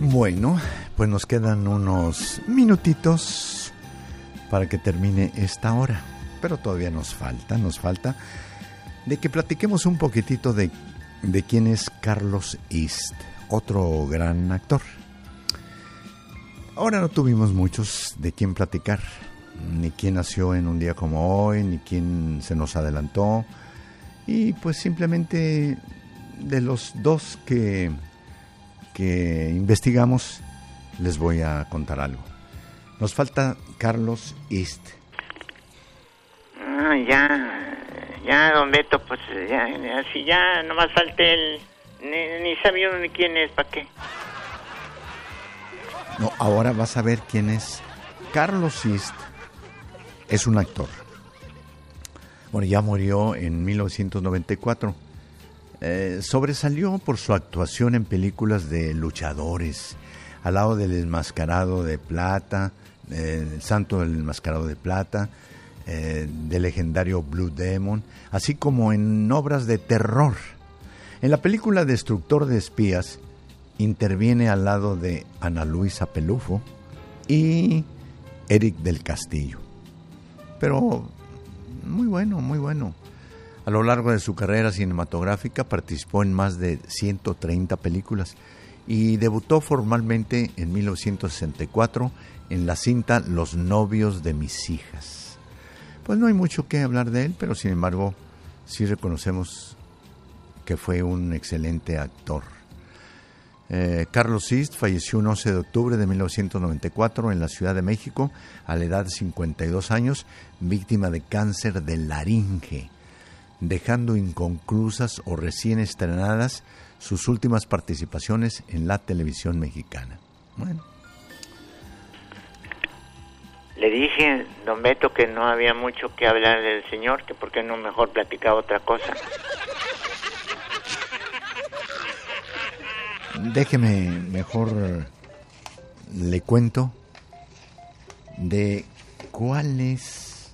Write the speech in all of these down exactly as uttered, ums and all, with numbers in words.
Bueno, pues nos quedan unos minutitos para que termine esta hora, pero todavía nos falta, nos falta de que platiquemos un poquitito de, de quién es Carlos East, otro gran actor. Ahora no tuvimos muchos de quién platicar, ni quién nació en un día como hoy, ni quién se nos adelantó, y pues simplemente de los dos que, que investigamos les voy a contar algo. Nos falta Carlos East. Ah, ya, ya, don Beto, pues ya, así ya, nomás falté el... Ni, ni sabía ni quién es, ¿para qué? No, ahora vas a ver quién es. Carlos East es un actor. Bueno, ya murió en mil novecientos noventa y cuatro. Eh, sobresalió por su actuación en películas de luchadores, al lado del Enmascarado de Plata, eh, el Santo del Enmascarado de Plata, eh, del legendario Blue Demon, así como en obras de terror. En la película Destructor de Espías interviene al lado de Ana Luisa Pelufo y Eric del Castillo. Pero muy bueno, muy bueno. A lo largo de su carrera cinematográfica participó en más de ciento treinta películas y debutó formalmente en mil novecientos sesenta y cuatro en la cinta Los novios de mis hijas. Pues no hay mucho que hablar de él, pero sin embargo sí reconocemos que fue un excelente actor. Eh, Carlos East falleció el once de octubre de mil novecientos noventa y cuatro en la Ciudad de México a la edad de cincuenta y dos años, víctima de cáncer de laringe, dejando inconclusas o recién estrenadas sus últimas participaciones en la televisión mexicana. Bueno. Le dije, don Beto, que no había mucho que hablar del señor, que por qué no mejor platicaba otra cosa. Déjeme mejor le cuento de cuál es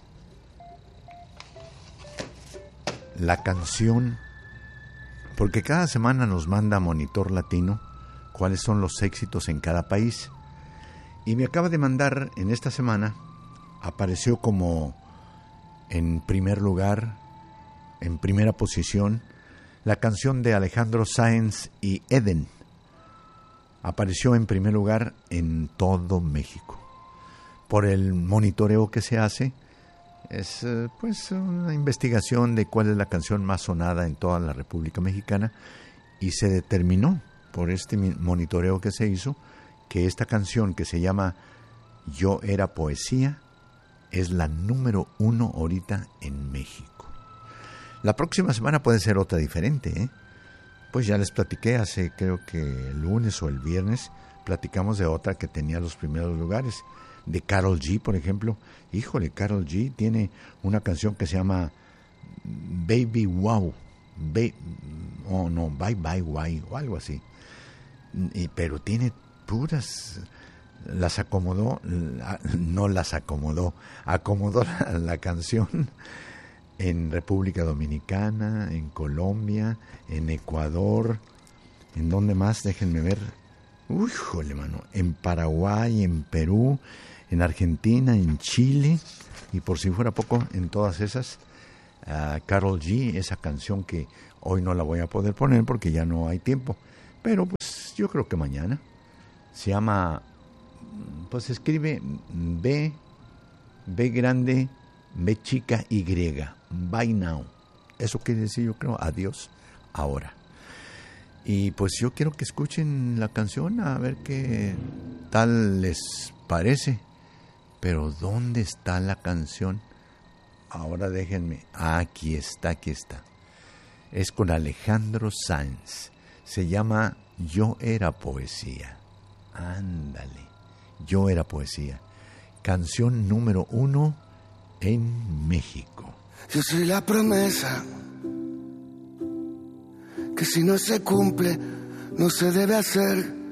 la canción, porque cada semana nos manda Monitor Latino cuáles son los éxitos en cada país, y me acaba de mandar en esta semana, apareció como en primer lugar, en primera posición, la canción de Alejandro Sáenz y Eden. Apareció en primer lugar en todo México. Por el monitoreo que se hace, es pues una investigación de cuál es la canción más sonada en toda la República Mexicana, y se determinó por este monitoreo que se hizo que esta canción, que se llama Yo Era Poesía, es la número uno ahorita en México. La próxima semana puede ser otra diferente, ¿eh? Pues ya les platiqué hace, creo que el lunes o el viernes, platicamos de otra que tenía los primeros lugares, de Karol G, por ejemplo. Híjole, Karol G tiene una canción que se llama Baby Wow, Ba- oh no, Bye Bye Why, o algo así. Y, pero tiene puras, las acomodó, no las acomodó, acomodó la, la canción en República Dominicana, en Colombia, en Ecuador, ¿en dónde más? Déjenme ver. Uy, jole, mano, en Paraguay, en Perú, en Argentina, en Chile, y por si fuera poco, en todas esas, uh, Karol G, esa canción que hoy no la voy a poder poner porque ya no hay tiempo, pero pues yo creo que mañana. Se llama, pues se escribe B, B grande, B chica, Y, Bye Now. Eso quiere decir, yo creo, adiós, ahora. Y pues yo quiero que escuchen la canción, a ver qué tal les parece. Pero ¿dónde está la canción? Ahora déjenme. Aquí está, aquí está. Es con Alejandro Sáenz. Se llama Yo Era Poesía. Ándale. Yo Era Poesía. Canción número uno en México. Yo soy la promesa que si no se cumple, no se debe hacer.